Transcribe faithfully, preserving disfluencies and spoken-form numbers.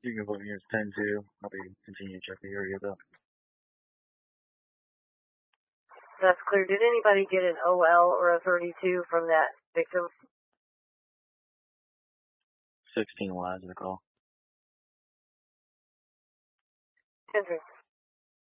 You can put me as ten two. I'll be continue to check the area though. That's clear. Did anybody get an O L or a thirty-two from that victim? sixteen wise, the call. ten three.